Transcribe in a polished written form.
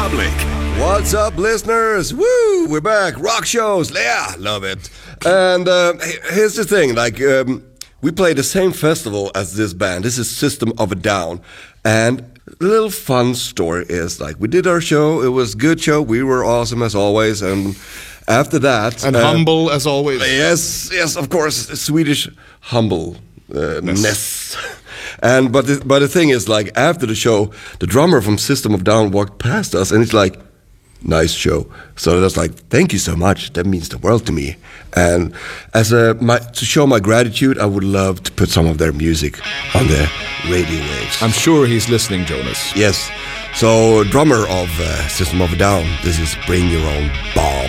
Republic. What's up, listeners? Woo! We're back. Rock shows. Yeah, love it. And here's the thing. We play the same festival as this band. This is System of a Down. And a little fun story is, we did our show. It was a good show. We were awesome as always. And after that... And humble as always. Yes, of course. Swedish humbleness. But the thing is, after the show, the drummer from System of a Down walked past us, and he's like, nice show. So that's thank you so much. That means the world to me. And as to show my gratitude, I would love to put some of their music on the radio waves. I'm sure he's listening, Jonas. Yes. So, drummer of System of a Down, this is Bring Your Own Bomb.